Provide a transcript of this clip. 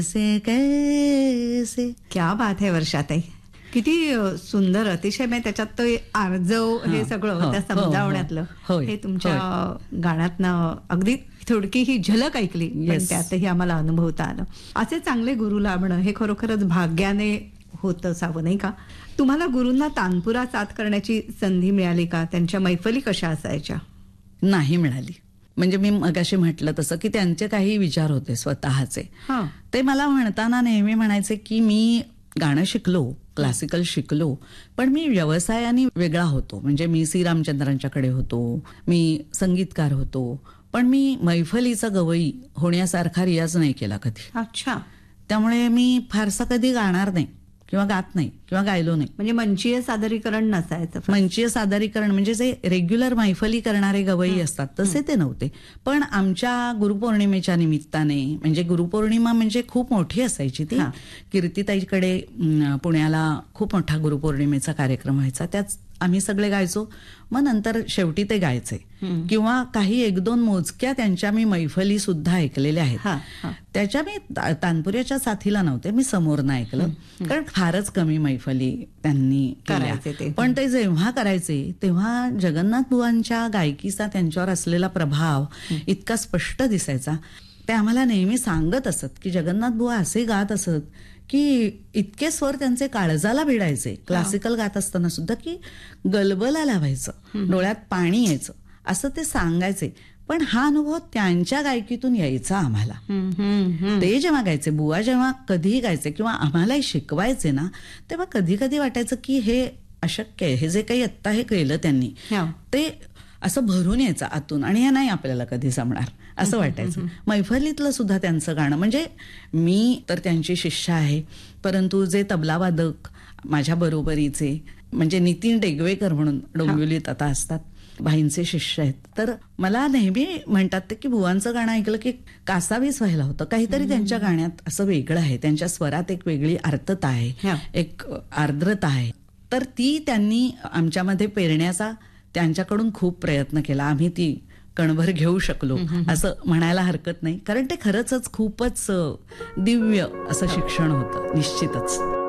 से कैसे. क्या बात आहे वर्षाताई. किती सुंदर, अतिशय. म्हणजे त्याच्यात तो आर्जव हे सगळं त्या समजावण्यातलं हे तुमच्या गाण्यातनं अगदी थोडकी ही झलक ऐकली, पण त्यातही आम्हाला अनुभवता आलं. असे चांगले गुरु लाभणं हे खरोखरच भाग्याने होत असावं, नाही का? तुम्हाला गुरूंना तानपुरा साथ करण्याची संधी मिळाली का? त्यांच्या मैफली कशा असायच्या? नाही मिळाली. म्हणजे मी मगाशी म्हटलं तसं की त्यांचे काही विचार होते स्वतःचे. ते मला म्हणताना नेहमी म्हणायचे की मी गाणं शिकलो, क्लासिकल शिकलो, पण मी व्यवसायाने वेगळा होतो. म्हणजे मी सी रामचंद्रांच्याकडे होतो, मी संगीतकार होतो, पण मी मैफलीचा गवई होण्यासारखा रियाज नाही केला कधी. अच्छा. त्यामुळे मी फारसा कधी गाणार नाही किंवा गात नाही किंवा गायलो नाही. म्हणजे मंचीय सादरीकरण नसायचं. मंचीय सादरीकरण म्हणजे जे रेग्युलर मैफली करणारे गवई असतात तसे ते नव्हते. पण आमच्या गुरुपौर्णिमेच्या निमित्ताने, म्हणजे गुरुपौर्णिमा म्हणजे खूप मोठी असायची ती. कीर्तिताईकडे पुण्याला खूप मोठा गुरुपौर्णिमेचा कार्यक्रम व्हायचा. त्यात आम्ही सगळे गायचो. मग नंतर शेवटी ते गायचे किंवा काही एक दोन मोजक्या त्यांच्या मी मैफली सुद्धा ऐकलेल्या आहेत. त्याच्या मी तानपुऱ्याच्या साथीला नव्हते, मी समोरनं ऐकलं, कारण फारच कमी मैफली त्यांनी केल्या. पण ते जेव्हा करायचे तेव्हा जगन्नाथ बुवांच्या गायकीचा त्यांच्यावर असलेला प्रभाव इतका स्पष्ट दिसायचा. ते आम्हाला नेहमी सांगत असत की जगन्नाथ बुवा असे गात असत की इतके स्वर त्यांचे काळजाला भिडायचे क्लासिकल गात असताना सुद्धा, की गलबला लावायचं, डोळ्यात पाणी यायचं, असं ते सांगायचे. पण हा अनुभव त्यांच्या गायकीतून यायचा आम्हाला. ते जेव्हा गायचे, बुवा जेव्हा कधीही गायचे किंवा आम्हालाही शिकवायचे ना, तेव्हा कधी कधी वाटायचं की हे अशक्य आहे, हे जे काही आत्ता हे केलं त्यांनी ते असं भरून यायचं आतून, आणि हे नाही आपल्याला कधी जमणार असं वाटायचं. मैफलीतलं सुद्धा त्यांचं गाणं, म्हणजे मी तर त्यांची शिष्य आहे, परंतु जे तबलावादक माझ्या बरोबरीचे म्हणजे नितीन डेगवेकर म्हणून डोंबिवलीत आता असतात, भाईंचे शिष्य आहेत, तर मला नेहमी म्हणतात ते की बुवांचं गाणं ऐकलं की कासावीस व्हायला होतं. काहीतरी त्यांच्या गाण्यात असं वेगळं आहे, त्यांच्या स्वरात एक वेगळी आर्तता आहे, एक आर्द्रता आहे. तर ती त्यांनी आमच्यामध्ये पेरण्याचा त्यांच्याकडून खूप प्रयत्न केला. आम्ही ती कणभर घेऊ शकलो असं म्हणायला हरकत नाही, कारण ते खरंच खूपच दिव्य असं शिक्षण होतं निश्चितच.